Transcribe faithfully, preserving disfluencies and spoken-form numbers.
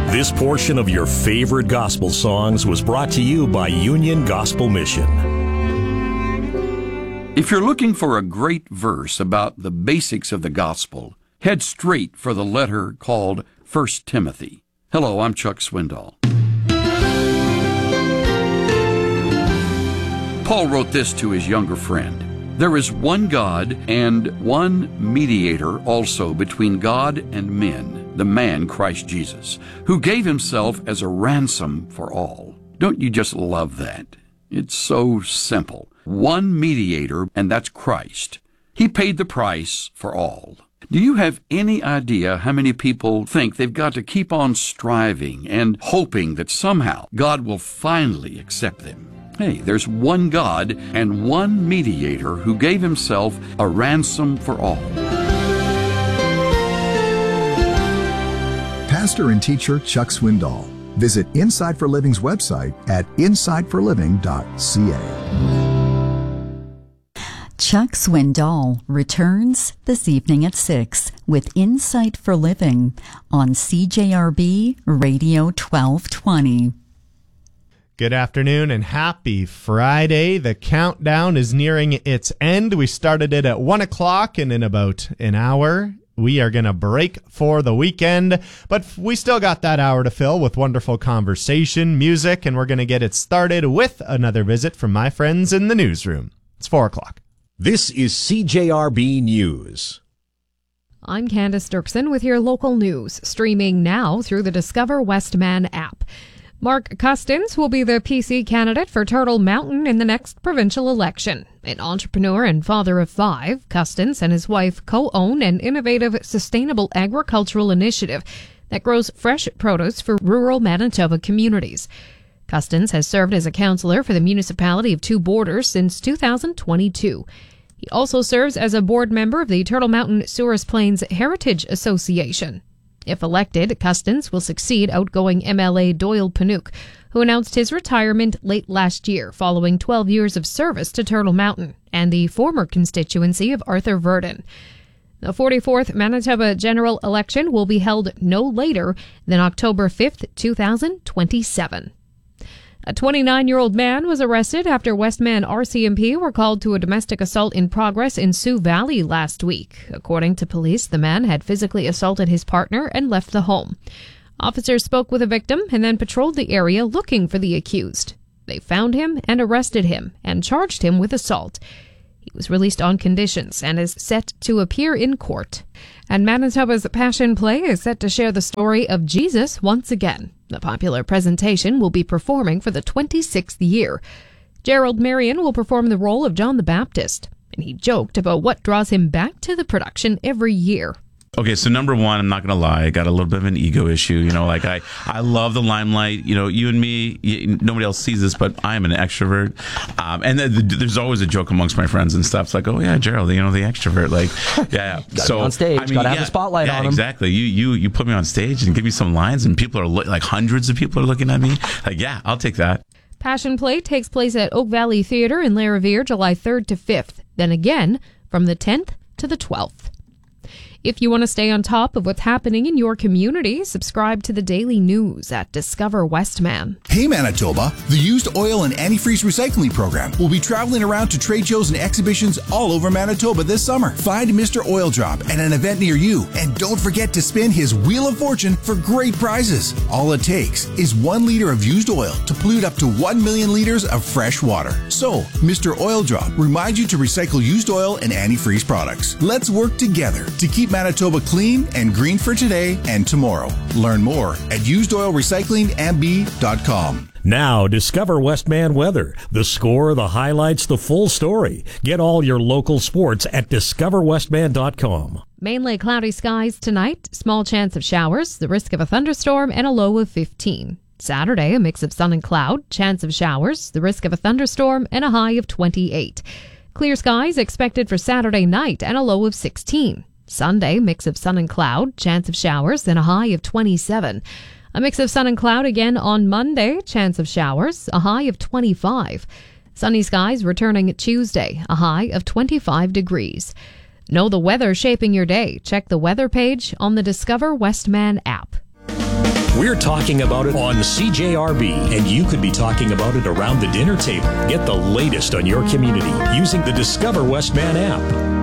This portion of your favorite gospel songs was brought to you by Union Gospel Mission. If you're looking for a great verse about the basics of the gospel, head straight for the letter called First Timothy. Hello, I'm Chuck Swindoll. Paul wrote this to his younger friend. There is one God and one mediator also between God and men, the man Christ Jesus, who gave himself as a ransom for all. Don't you just love that? It's so simple. One mediator, and that's Christ. He paid the price for all. Do you have any idea how many people think they've got to keep on striving and hoping that somehow God will finally accept them? Hey, there's one God and one mediator who gave himself a ransom for all. Pastor and teacher Chuck Swindoll. Visit Insight for Living's website at insight for living dot c a. Chuck Swindoll returns this evening at six with Insight for Living on C J R B Radio twelve twenty. Good afternoon and happy Friday. The countdown is nearing its end. We started it at one o'clock, and in about an hour, we are going to break for the weekend. But we still got that hour to fill with wonderful conversation, music, and we're going to get it started with another visit from my friends in the newsroom. It's four o'clock. This is C J R B News. I'm Candace Dirksen with your local news, streaming now through the Discover Westman app. Mark Custins will be the P C candidate for Turtle Mountain in the next provincial election. An entrepreneur and father of five, Custins and his wife co-own an innovative, sustainable agricultural initiative that grows fresh produce for rural Manitoba communities. Custins has served as a councillor for the municipality of Two Borders since two thousand twenty-two. He also serves as a board member of the Turtle Mountain Souris Plains Heritage Association. If elected, Custins will succeed outgoing M L A Doyle Panuke, who announced his retirement late last year following twelve years of service to Turtle Mountain and the former constituency of Arthur Verdon. The forty-fourth Manitoba general election will be held no later than October fifth, two thousand twenty-seven. A twenty-nine-year-old man was arrested after Westman R C M P were called to a domestic assault in progress in Sioux Valley last week. According to police, the man had physically assaulted his partner and left the home. Officers spoke with the victim and then patrolled the area looking for the accused. They found him and arrested him and charged him with assault. He was released on conditions and is set to appear in court. And Manitoba's Passion Play is set to share the story of Jesus once again. The popular presentation will be performing for the twenty-sixth year. Gerald Marion will perform the role of John the Baptist, and he joked about what draws him back to the production every year. Okay, so number one, I'm not going to lie, I got a little bit of an ego issue. You know, like I, I love the limelight. You know, you and me, you, nobody else sees this, but I am an extrovert. Um, and the, the, there's always a joke amongst my friends and stuff. It's like, oh yeah, Gerald, you know, the extrovert. Like, yeah. Gotta so be on stage, I mean, gotta yeah, have the spotlight yeah, on him. Exactly. You, you, you put me on stage and give me some lines, and people are lo- like hundreds of people are looking at me. Like, yeah, I'll take that. Passion Play takes place at Oak Valley Theatre in Larivire, July third to fifth. Then again, from the tenth to the twelfth. If you want to stay on top of what's happening in your community, subscribe to the daily news at Discover Westman. Hey Manitoba, the Used Oil and Antifreeze Recycling Program will be traveling around to trade shows and exhibitions all over Manitoba this summer. Find Mister Oil Drop at an event near you, and don't forget to spin his Wheel of Fortune for great prizes. All it takes is one liter of used oil to pollute up to one million liters of fresh water. So, Mister Oil Drop reminds you to recycle used oil and antifreeze products. Let's work together to keep Manitoba clean and green for today and tomorrow. Learn more at used oil recycling m b dot com. Now, discover Westman weather. The score, the highlights, the full story. Get all your local sports at discover westman dot com. Mainly cloudy skies tonight, small chance of showers, the risk of a thunderstorm, and a low of fifteen. Saturday, a mix of sun and cloud, chance of showers, the risk of a thunderstorm, and a high of twenty-eight. Clear skies expected for Saturday night and a low of sixteen. Sunday, mix of sun and cloud, chance of showers, and a high of twenty-seven. A mix of sun and cloud again on Monday, chance of showers, a high of twenty-five. Sunny skies returning Tuesday, a high of twenty-five degrees. Know the weather shaping your day. Check the weather page on the Discover Westman app. We're talking about it on C J R B, and you could be talking about it around the dinner table. Get the latest on your community using the Discover Westman app.